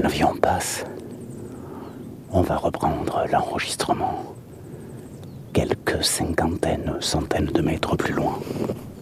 l'avion passe. On va reprendre l'enregistrement quelques cinquantaines, centaines de mètres plus loin.